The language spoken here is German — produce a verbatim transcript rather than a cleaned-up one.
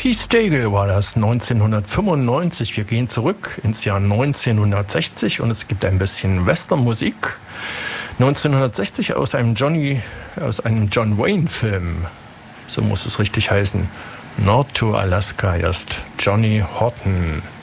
Keith Stagel war das neunzehnhundertfünfundneunzig. Wir gehen zurück ins Jahr neunzehnhundertsechzig und es gibt ein bisschen Westernmusik. neunzehnhundertsechzig aus einem Johnny, aus einem John Wayne Film. So muss es richtig heißen. Nord to Alaska, erst Johnny Horton.